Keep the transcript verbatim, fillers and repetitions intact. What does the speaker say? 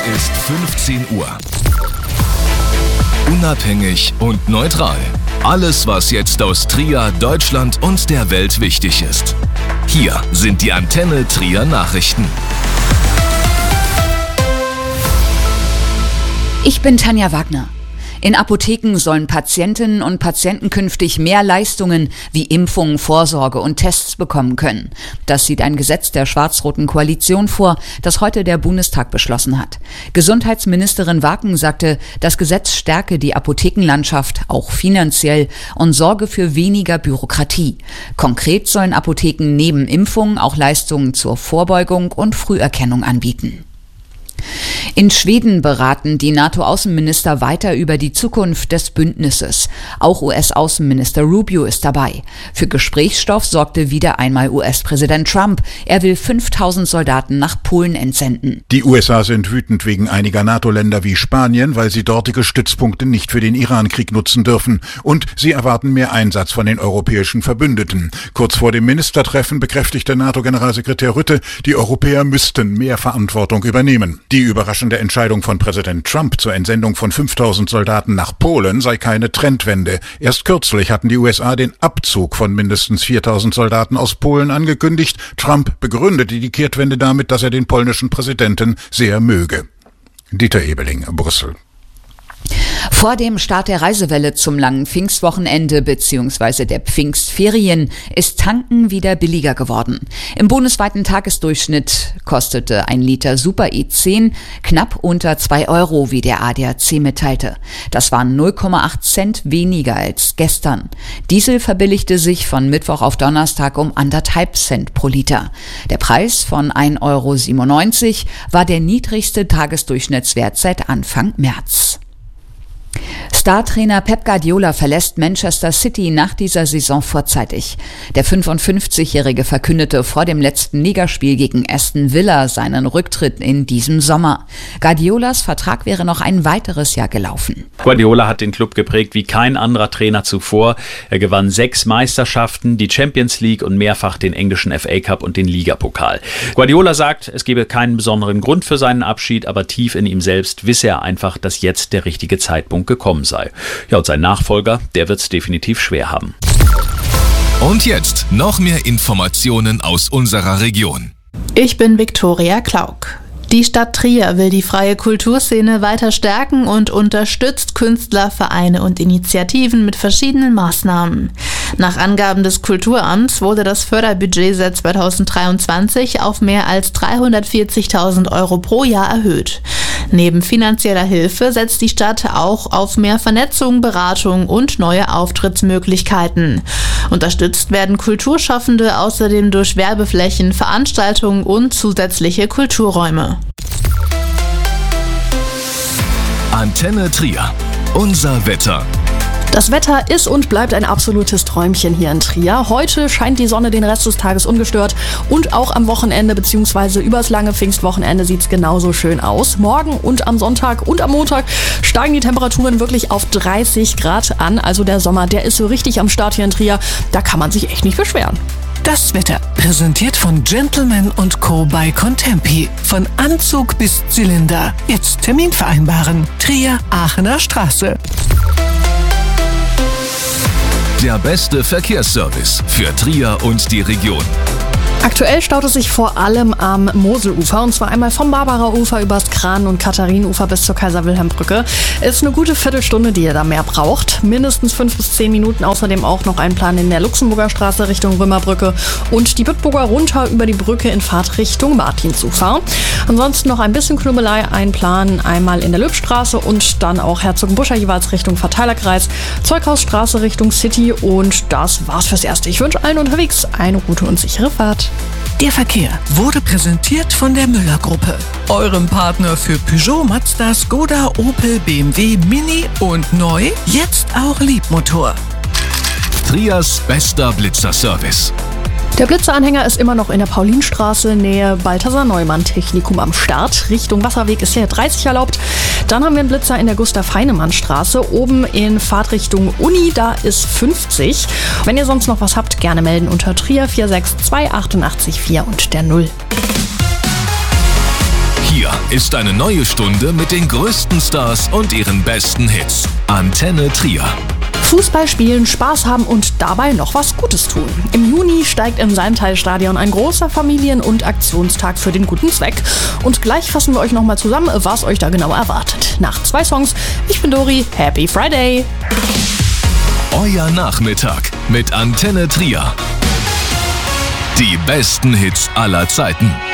ist fünfzehn Uhr. Unabhängig und neutral. Alles, was jetzt aus Trier, Deutschland und der Welt wichtig ist. Hier sind die Antenne Trier Nachrichten. Ich bin Tanja Wagner. In Apotheken sollen Patientinnen und Patienten künftig mehr Leistungen wie Impfungen, Vorsorge und Tests bekommen können. Das sieht ein Gesetz der schwarz-roten Koalition vor, das heute der Bundestag beschlossen hat. Gesundheitsministerin Waken sagte, das Gesetz stärke die Apothekenlandschaft auch finanziell und sorge für weniger Bürokratie. Konkret sollen Apotheken neben Impfungen auch Leistungen zur Vorbeugung und Früherkennung anbieten. In Schweden beraten die NATO-Außenminister weiter über die Zukunft des Bündnisses. Auch U S-Außenminister Rubio ist dabei. Für Gesprächsstoff sorgte wieder einmal U S-Präsident Trump. Er will fünftausend Soldaten nach Polen entsenden. Die U S A sind wütend wegen einiger NATO-Länder wie Spanien, weil sie dortige Stützpunkte nicht für den Iran-Krieg nutzen dürfen. Und sie erwarten mehr Einsatz von den europäischen Verbündeten. Kurz vor dem Ministertreffen bekräftigte NATO-Generalsekretär Rutte, die Europäer müssten mehr Verantwortung übernehmen. Die überraschende Entscheidung von Präsident Trump zur Entsendung von fünftausend Soldaten nach Polen sei keine Trendwende. Erst kürzlich hatten die U S A den Abzug von mindestens viertausend Soldaten aus Polen angekündigt. Trump begründete die Kehrtwende damit, dass er den polnischen Präsidenten sehr möge. Dieter Ebeling, Brüssel. Vor dem Start der Reisewelle zum langen Pfingstwochenende bzw. der Pfingstferien ist Tanken wieder billiger geworden. Im bundesweiten Tagesdurchschnitt kostete ein Liter Super E zehn knapp unter zwei Euro, wie der A D A C mitteilte. Das waren null Komma acht Cent weniger als gestern. Diesel verbilligte sich von Mittwoch auf Donnerstag um anderthalb Cent pro Liter. Der Preis von ein Euro siebenundneunzig war der niedrigste Tagesdurchschnittswert seit Anfang März. Startrainer Pep Guardiola verlässt Manchester City nach dieser Saison vorzeitig. Der fünfundfünfzigjährige verkündete vor dem letzten Ligaspiel gegen Aston Villa seinen Rücktritt in diesem Sommer. Guardiolas Vertrag wäre noch ein weiteres Jahr gelaufen. Guardiola hat den Club geprägt wie kein anderer Trainer zuvor. Er gewann sechs Meisterschaften, die Champions League und mehrfach den englischen F A Cup und den Ligapokal. Guardiola sagt, es gebe keinen besonderen Grund für seinen Abschied, aber tief in ihm selbst wisse er einfach, dass jetzt der richtige Zeitpunkt gekommen sei. Ja, und sein Nachfolger, der wird es definitiv schwer haben. Und jetzt noch mehr Informationen aus unserer Region. Ich bin Viktoria Klauk. Die Stadt Trier will die freie Kulturszene weiter stärken und unterstützt Künstler, Vereine und Initiativen mit verschiedenen Maßnahmen. Nach Angaben des Kulturamts wurde das Förderbudget seit zweitausenddreiundzwanzig auf mehr als dreihundertvierzigtausend Euro pro Jahr erhöht. Neben finanzieller Hilfe setzt die Stadt auch auf mehr Vernetzung, Beratung und neue Auftrittsmöglichkeiten. Unterstützt werden Kulturschaffende außerdem durch Werbeflächen, Veranstaltungen und zusätzliche Kulturräume. Antenne Trier. Unser Wetter. Das Wetter ist und bleibt ein absolutes Träumchen hier in Trier. Heute scheint die Sonne den Rest des Tages ungestört und auch am Wochenende bzw. übers lange Pfingstwochenende sieht es genauso schön aus. Morgen und am Sonntag und am Montag steigen die Temperaturen wirklich auf dreißig Grad an. Also der Sommer, der ist so richtig am Start hier in Trier. Da kann man sich echt nicht beschweren. Das Wetter, präsentiert von Gentleman und Co. bei Contempi. Von Anzug bis Zylinder. Jetzt Termin vereinbaren. Trier, Aachener Straße. Der beste Verkehrsservice für Trier und die Region. Aktuell staut es sich vor allem am Moselufer, und zwar einmal vom Barbarer Ufer übers Kran- und Katharinenufer bis zur Kaiser-Wilhelm-Brücke. Ist eine gute Viertelstunde, die ihr da mehr braucht. Mindestens fünf bis zehn Minuten. Außerdem auch noch ein Plan in der Luxemburger Straße Richtung Römerbrücke und die Bitburger runter über die Brücke in Fahrtrichtung Martinsufer. Ansonsten noch ein bisschen Knüppelei, ein Plan einmal in der Löbstraße und dann auch Herzogenbusch jeweils Richtung Verteilerkreis, Zeughausstraße Richtung City, und das war's fürs Erste. Ich wünsche allen unterwegs eine gute und sichere Fahrt. Der Verkehr wurde präsentiert von der Müller-Gruppe, eurem Partner für Peugeot, Mazda, Skoda, Opel, B M W, Mini und neu, jetzt auch Liebmotor. Triers bester Blitzerservice. Der Blitzeranhänger ist immer noch in der Paulinstraße, Nähe Balthasar-Neumann-Technikum am Start. Richtung Wasserweg ist hier dreißig erlaubt. Dann haben wir einen Blitzer in der Gustav-Heinemann-Straße. Oben in Fahrtrichtung Uni, da ist fünfzig. Wenn ihr sonst noch was habt, gerne melden unter Trier vier sechs zwei acht acht vier und der null. Hier Trier ist eine neue Stunde mit den größten Stars und ihren besten Hits. Antenne Trier. Fußball spielen, Spaß haben und dabei noch was Gutes tun. Im Juni steigt im Seintal-Stadion ein großer Familien- und Aktionstag für den guten Zweck. Und gleich fassen wir euch nochmal zusammen, was euch da genau erwartet. Nach zwei Songs. Ich bin Dori. Happy Friday! Euer Nachmittag mit Antenne Trier. Die besten Hits aller Zeiten.